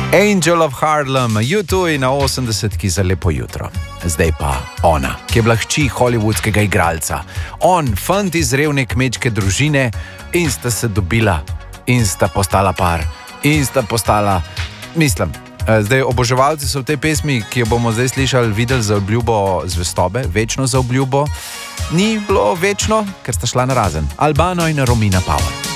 Angel of Harlem, U2 in na 80-ki za lepo jutro. Zdaj pa ona, ki je bila hči hollywoodskega igralca. On, fant iz revne kmečke družine in sta se dobila in sta postala par in sta postala, mislim, zdaj oboževalci so v tej pesmi, ki jo bomo zdaj slišali, videli za obljubo zvestobe, večno za obljubo. Ni bilo večno, ker sta šla narazen. Albano in Romina Power.